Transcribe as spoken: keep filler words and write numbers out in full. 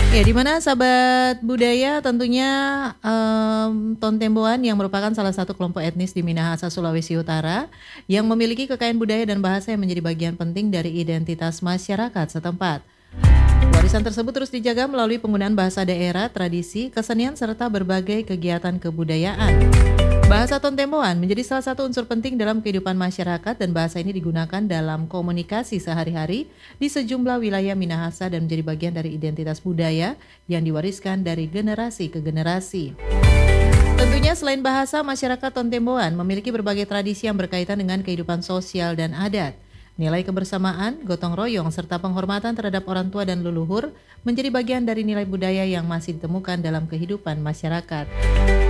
Ya, di mana sahabat budaya tentunya em, Tontemboan yang merupakan salah satu kelompok etnis di Minahasa, Sulawesi Utara yang memiliki kekayaan budaya dan bahasa yang menjadi bagian penting dari identitas masyarakat setempat. Warisan tersebut terus dijaga melalui penggunaan bahasa daerah, tradisi, kesenian, serta berbagai kegiatan kebudayaan. Bahasa Tontemboan menjadi salah satu unsur penting dalam kehidupan masyarakat dan bahasa ini digunakan dalam komunikasi sehari-hari di sejumlah wilayah Minahasa dan menjadi bagian dari identitas budaya yang diwariskan dari generasi ke generasi. Tentunya selain bahasa, masyarakat Tontemboan memiliki berbagai tradisi yang berkaitan dengan kehidupan sosial dan adat. Nilai kebersamaan, gotong royong, serta penghormatan terhadap orang tua dan leluhur menjadi bagian dari nilai budaya yang masih ditemukan dalam kehidupan masyarakat.